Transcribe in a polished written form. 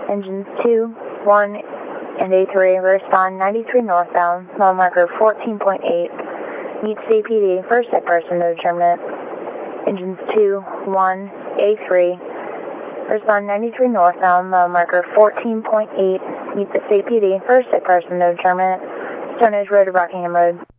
Engines 2, 1, and A3 respond 93 northbound, mile marker 14.8. Meets CPD, first at person no determinant. Engines 2, 1, A3 respond 93 northbound, mile marker 14.8. Meets the CPD, first at person no determinant. Stone Edge Road to Rockingham Road.